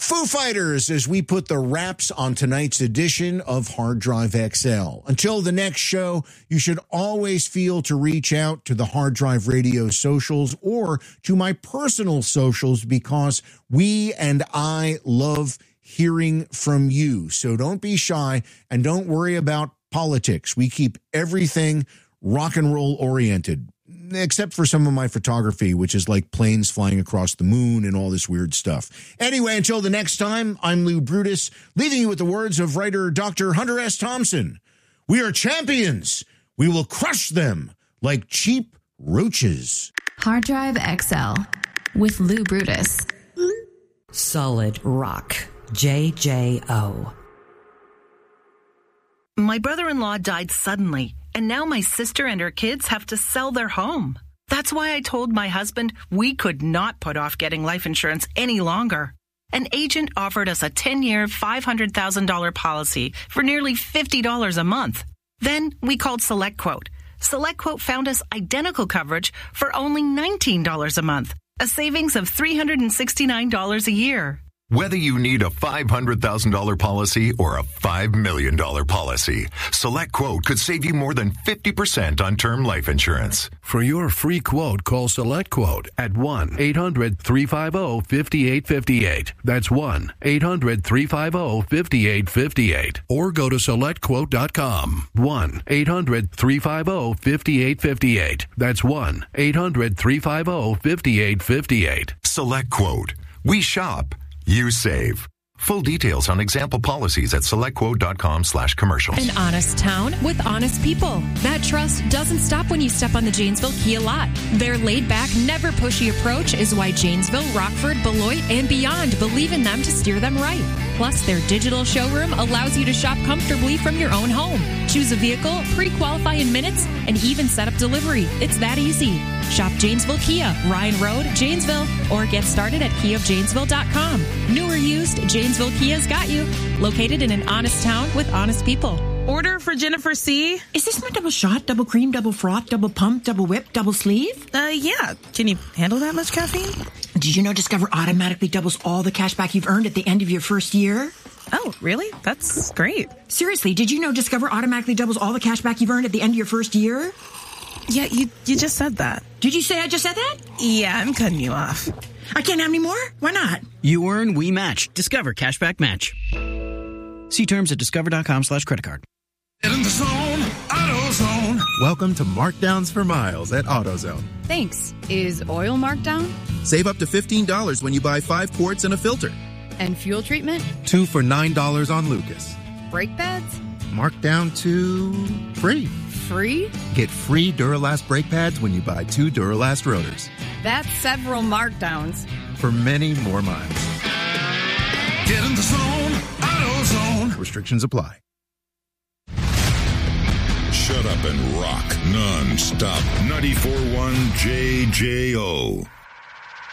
Foo Fighters as we put the wraps on tonight's edition of Hard Drive XL. Until the next show, you should always feel to reach out to the Hard Drive Radio socials or to my personal socials because we and I love hearing from you. So don't be shy and don't worry about politics. We keep everything rock and roll oriented, except for some of my photography, which is like planes flying across the moon and all this weird stuff. Anyway, until the next time, I'm Lou Brutus, leaving you with the words of writer Dr. Hunter S. Thompson. We are champions. We will crush them like cheap roaches. Hard Drive XL with Lou Brutus. Solid rock. JJO. My brother-in-law died suddenly, and now my sister and her kids have to sell their home. That's why I told my husband we could not put off getting life insurance any longer. An agent offered us a 10-year, $500,000 policy for nearly $50 a month. Then we called SelectQuote. SelectQuote found us identical coverage for only $19 a month, a savings of $369 a year. Whether you need a $500,000 policy or a $5 million policy, SelectQuote could save you more than 50% on term life insurance. For your free quote, call SelectQuote at 1-800-350-5858. That's 1-800-350-5858. Or go to SelectQuote.com. 1-800-350-5858. That's 1-800-350-5858. SelectQuote. We shop. You save. Full details on example policies at selectquote.com/commercials. An honest town with honest people. That trust doesn't stop when you step on the Janesville Kia lot. Their laid-back, never pushy approach is why Janesville, Rockford, Beloit, and beyond believe in them to steer them right. Plus, their digital showroom allows you to shop comfortably from your own home. Choose a vehicle, pre-qualify in minutes, and even set up delivery. It's that easy. Shop Janesville Kia, Ryan Road, Janesville, or get started at KiaofJanesville.com. New or used, Janesville Kia's got you. Located in an honest town with honest people. Order for Jennifer C. Is this my double shot, double cream, double froth, double pump, double whip, double sleeve? Yeah. Can you handle that much caffeine? Did you know Discover automatically doubles all the cash back you've earned at the end of your first year? Oh, really? That's great. Seriously, did you know Discover automatically doubles all the cash back you've earned at the end of your first year? Yeah, you just said that. Did you say I just said that? Yeah, I'm cutting you off. I can't have any more? Why not? You earn, we match. Discover Cashback Match. See terms at discover.com/creditcard. Get in the zone, AutoZone. Welcome to Markdowns for Miles at AutoZone. Thanks. Is oil marked down? Save up to $15 when you buy 5 quarts and a filter. And fuel treatment? 2 for $9 on Lucas. Brake pads? Marked down to free. Free? Get free Duralast brake pads when you buy 2 Duralast rotors. That's several markdowns. For many more miles. Get in the zone, AutoZone. Restrictions apply. Shut up and rock non-stop. 94.1 JJO.